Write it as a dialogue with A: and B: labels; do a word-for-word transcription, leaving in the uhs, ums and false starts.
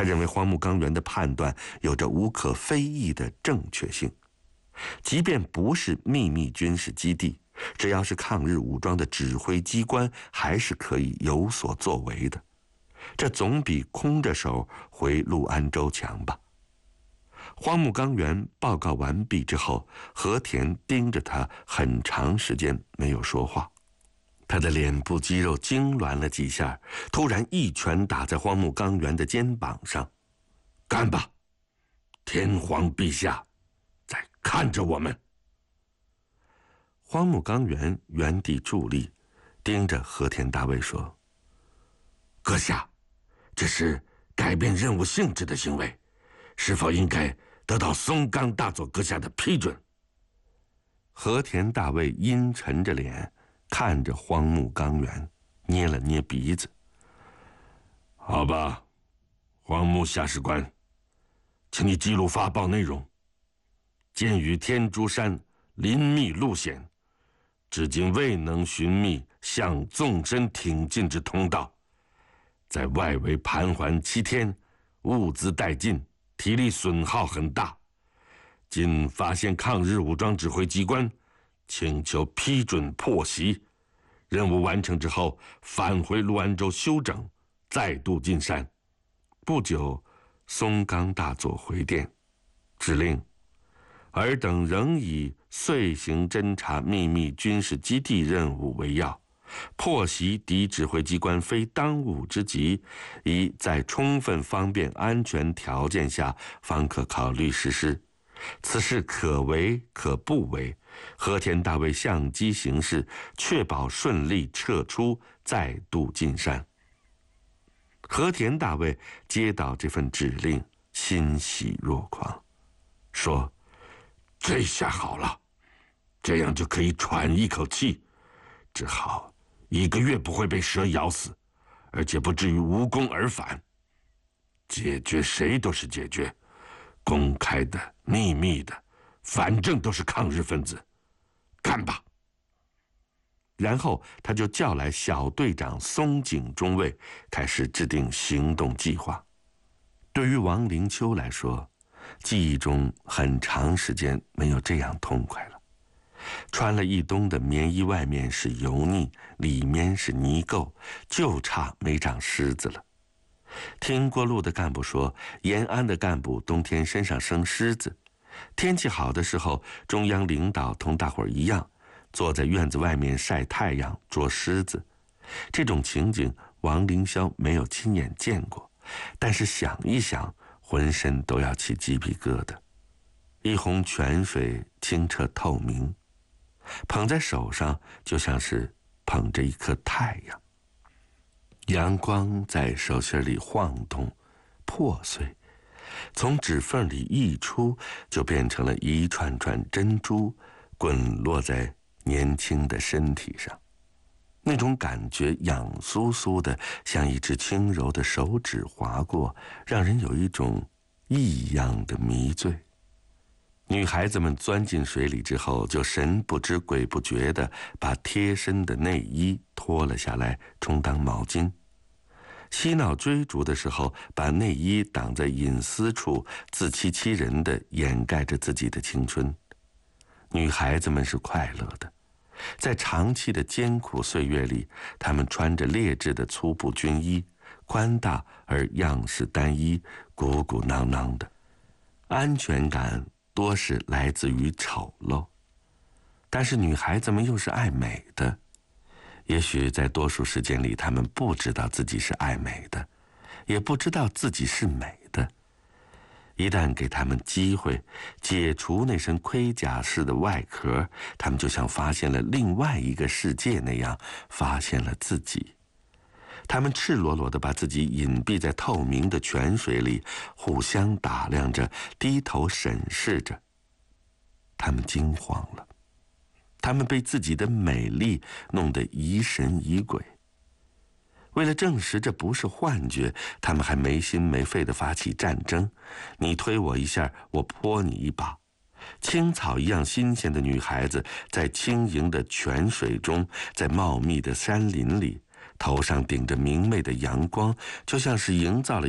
A: 他认为荒木纲原的判断有着无可非议的正确性，即便不是秘密军事基地，只要是抗日武装的指挥机关，还是可以有所作为的。这总比空着手回陆安州强吧。荒木纲原报告完毕之后，和田盯着他很长时间没有说话。他的脸部肌肉痉挛了几下，突然一拳打在荒木纲原的肩膀上：“干吧，天皇陛下在看着我们。”荒木纲原原地伫立，盯着和田大卫说：“阁下，这是改变任务性质的行为，是否应该得到松冈大佐阁下的批准？”和田大卫阴沉着脸看着荒木纲原，捏了捏鼻子：“好吧，荒木下士官，请你记录发报内容。鉴于天竺山林密路险，至今未能寻觅向纵深挺进之通道，在外围盘桓七天，物资殆尽，体力损耗很大。今发现抗日武装指挥机关，请求批准破袭。任务完成之后，返回陆安州休整，再度进山。不久，松冈大佐回电，指令尔等仍以遂行侦察秘密军事基地任务为要，破袭敌指挥机关非当务之急，宜在充分方便安全条件下方可考虑实施。此事可为可不为，和田大卫相机行事，确保顺利撤出，再度进山。和田大卫接到这份指令，欣喜若狂，说：“这下好了，这样就可以喘一口气，只好一个月不会被蛇咬死，而且不至于无功而返。解决谁都是解决，公开的、秘密的，反正都是抗日分子，干吧！”然后他就叫来小队长松井中尉，开始制定行动计划。对于王灵秋来说，记忆中很长时间没有这样痛快了。穿了一冬的棉衣，外面是油腻，里面是泥垢，就差没长虱子了。听过路的干部说，延安的干部冬天身上生虱子，天气好的时候，中央领导同大伙儿一样，坐在院子外面晒太阳捉虱子。这种情景王凌霄没有亲眼见过，但是想一想，浑身都要起鸡皮疙瘩。一泓泉水清澈透明，捧在手上就像是捧着一颗太阳。阳光在手心里晃动破碎，从指缝里溢出，就变成了一串串珍珠，滚落在年轻的身体上。那种感觉痒酥酥的，像一只轻柔的手指划过，让人有一种异样的迷醉。女孩子们钻进水里之后，就神不知鬼不觉地把贴身的内衣脱了下来，充当毛巾。嬉闹追逐的时候，把内衣挡在隐私处，自欺欺人地掩盖着自己的青春。女孩子们是快乐的，在长期的艰苦岁月里，她们穿着劣质的粗布军衣，宽大而样式单一，鼓鼓囊囊的，安全感多是来自于丑陋。但是女孩子们又是爱美的，也许在多数时间里，她们不知道自己是爱美的，也不知道自己是美的。一旦给她们机会，解除那身盔甲式的外壳，她们就像发现了另外一个世界那样，发现了自己。她们赤裸裸地把自己隐蔽在透明的泉水里，互相打量着，低头审视着。她们惊慌了，她们被自己的美丽弄得疑神疑鬼。为了证实这不是幻觉，他们还没心没肺地发起战争，你推我一下，我泼你一把。青草一样新鲜的女孩子，在轻盈的泉水中，在茂密的山林里，头上顶着明媚的阳光，就像是营造了